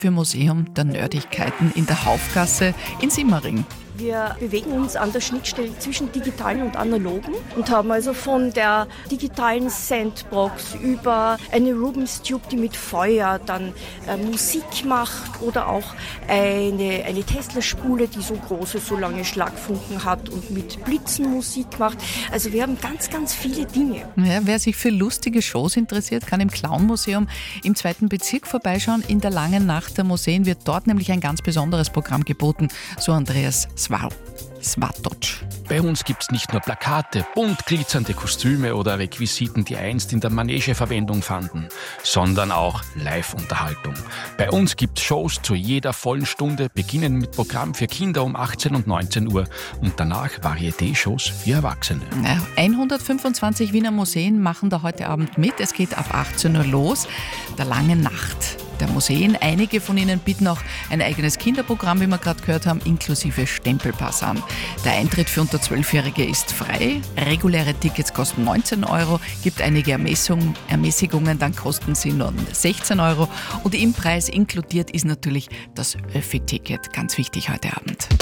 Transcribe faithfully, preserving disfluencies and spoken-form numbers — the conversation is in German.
für Museum der Nerdigkeiten in der Haufgasse in Simmering. Wir bewegen uns an der Schnittstelle zwischen digitalen und analogen und haben also von der digitalen Sandbox über eine Rubens Tube, die mit Feuer dann äh, Musik macht, oder auch eine, eine Tesla-Spule, die so große, so lange Schlagfunken hat und mit Blitzen Musik macht. Also wir haben ganz, ganz viele Dinge. Ja, wer sich für lustige Shows interessiert, kann im Clown-Museum im zweiten Bezirk vorbeischauen. In der langen Nacht der Museen wird dort nämlich ein ganz besonderes Programm geboten, so Andreas Svatoc. Bei uns gibt es nicht nur Plakate, bunt glitzernde Kostüme oder Requisiten, die einst in der Manege Verwendung fanden, sondern auch Live-Unterhaltung. Bei uns gibt es Shows zu jeder vollen Stunde, beginnen mit Programm für Kinder um achtzehn und neunzehn Uhr und danach Varieté-Shows für Erwachsene. Ja, hundertfünfundzwanzig Wiener Museen machen da heute Abend mit. Es geht ab achtzehn Uhr los, der langen Nacht der Museen. Einige von ihnen bieten auch ein eigenes Kinderprogramm, wie wir gerade gehört haben, inklusive Stempelpass an. Der Eintritt für unter zwölfjährige ist frei. Reguläre Tickets kosten neunzehn Euro, gibt einige Ermessung, Ermäßigungen, dann kosten sie nur sechzehn Euro. Und im Preis inkludiert ist natürlich das Öffi-Ticket, ganz wichtig heute Abend.